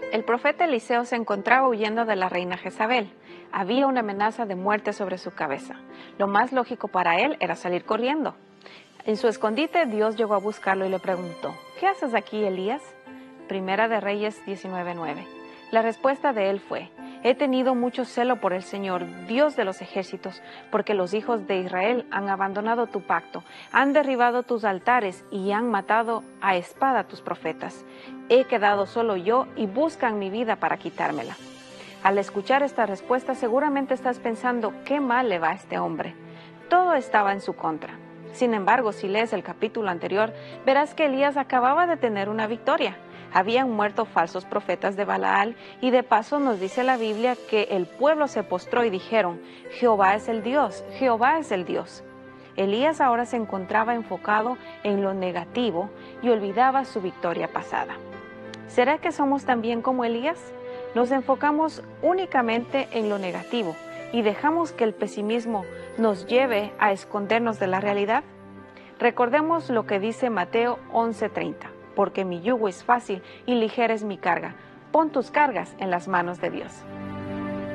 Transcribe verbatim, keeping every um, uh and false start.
El profeta Eliseo se encontraba huyendo de la reina Jezabel. Había una amenaza de muerte sobre su cabeza. Lo más lógico para él era salir corriendo. En su escondite, Dios llegó a buscarlo y le preguntó: ¿Qué haces aquí, Elías? Primera de Reyes diecinueve nueve. La respuesta de él fue: He tenido mucho celo por el Señor, Dios de los ejércitos, porque los hijos de Israel han abandonado tu pacto, han derribado tus altares y han matado a espada a tus profetas. He quedado solo yo y buscan mi vida para quitármela. Al escuchar esta respuesta, seguramente estás pensando: ¿qué mal le va a este hombre? Todo estaba en su contra. Sin embargo, si lees el capítulo anterior, verás que Elías acababa de tener una victoria. Habían muerto falsos profetas de Baal y de paso nos dice la Biblia que el pueblo se postró y dijeron: Jehová es el Dios, Jehová es el Dios. Elías ahora se encontraba enfocado en lo negativo y olvidaba su victoria pasada. ¿Será que somos también como Elías? Nos enfocamos únicamente en lo negativo y dejamos que el pesimismo nos lleve a escondernos de la realidad. Recordemos lo que dice Mateo once treinta. Porque mi yugo es fácil y ligera es mi carga. Pon tus cargas en las manos de Dios.